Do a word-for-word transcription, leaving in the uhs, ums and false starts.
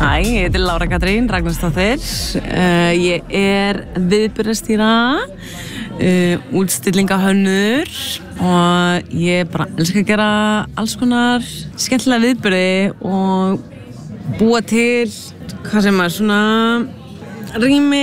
Hæ, ég heiti Lára Katrín Ragnarsdóttir. Uh, ég er viðburðarstýra, uh, útstillingahönnur og ég bara elska að gera alls konar skemmtilega viðburði og búa til, hvað sem er, svona rými